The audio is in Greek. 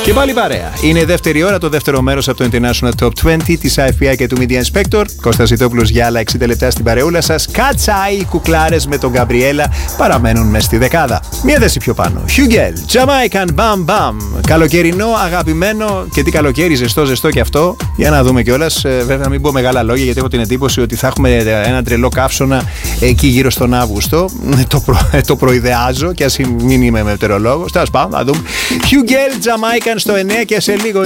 Και πάλι παρέα. Είναι η δεύτερη ώρα, το δεύτερο μέρος από το International Top 20 της IFPI και του Media Inspector. Κώστας Ζητόπουλος για άλλα 60 λεπτά στην παρεούλα σας. Κατσάι, οι κουκλάρες με τον Γκαμπριέλα παραμένουν μες στη δεκάδα. Μία θέση πιο πάνω. Χιούγκελ, Jamaican, Bam Bam. Καλοκαιρινό, αγαπημένο και τι καλοκαίρι, ζεστό και αυτό. Για να δούμε κιόλας. Βέβαια, μην πω μεγάλα λόγια γιατί έχω την εντύπωση ότι θα έχουμε ένα τρελό καύσωνα εκεί γύρω στον Αύγουστο. Το προειδεάζω και ας μην είμαι μετεωρολόγος. Τέλος πάντων, θα δούμε. Χιούγκελ, Jamaican στο 9 και σε λίγο